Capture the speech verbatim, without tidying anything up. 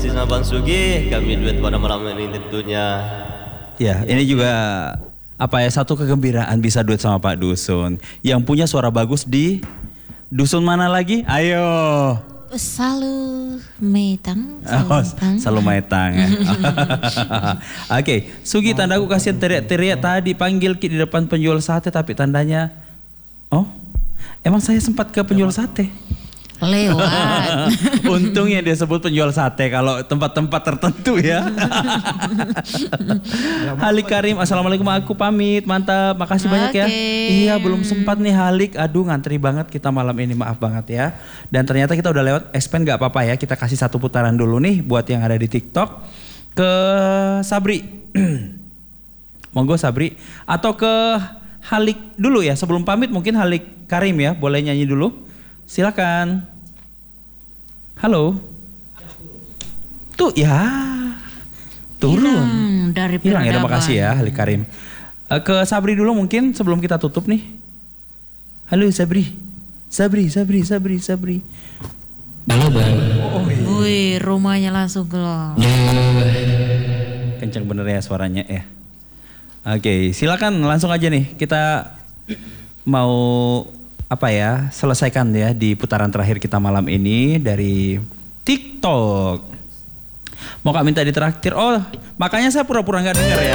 istri sama Bang Sugi, kami duet pada malam ini tentunya. Ya, ini juga apa ya, satu kegembiraan bisa duet sama Pak Dusun yang punya suara bagus di dusun mana lagi? Ayo. Salu Metang. Oh, Salu Metang ya. Oke, okay. Sugi, tandaku kasihan teriak-teriak tadi panggil Ki di depan penjual sate tapi tandanya, oh, emang saya sempat ke penjual sate. Lewat. Untungnya dia sebut penjual sate kalau tempat-tempat tertentu ya. Halik Karim, assalamualaikum, aku pamit, mantap, makasih okay. banyak ya. Iya, belum sempat nih Halik, aduh ngantri banget kita malam ini, maaf banget ya. Dan ternyata kita udah lewat Expen, gak apa-apa ya, kita kasih satu putaran dulu nih buat yang ada di TikTok. Ke Sabri, monggo Sabri, atau ke Halik dulu ya, sebelum pamit mungkin Halik Karim ya, boleh nyanyi dulu, silakan. Halo. Tuh ya. Turun. Hilang dari Hilang ya, terima kasih ya Halik Karim. Uh, ke Sabri dulu mungkin sebelum kita tutup nih. Halo Sabri. Sabri, Sabri, Sabri, Sabri. Halo Bang. Oh, wih, rumahnya langsung keluar. Kencang bener ya suaranya ya. Oke, silakan langsung aja nih. Kita mau apa ya, selesaikan ya di putaran terakhir kita malam ini dari TikTok. Mau Kak minta ditraktir, oh makanya saya pura-pura gak denger ya.